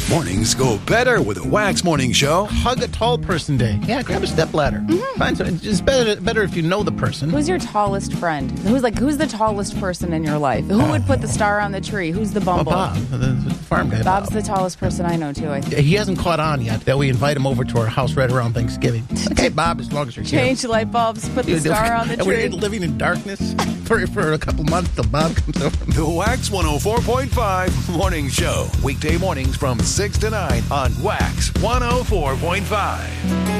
Mornings go better with a Wax Morning Show. Hug a tall person day. Yeah, grab a stepladder. Find some. It's better if you know the person. Who's your tallest friend? Who's the tallest person in your life? Who would put the star on the tree? Who's the bumble? Bob, the farm guy. Bob's Bob. the tallest person I know, too, I think. He hasn't caught on yet that we invite him over to our house right around Thanksgiving. Okay, Bob, as long as you're here. Change light bulbs, put the star on the And tree. we're living in darkness for a couple months till Bob comes over. The Wax 104.5 Morning Show. Weekday mornings from 6 to 9 on Wax 104.5.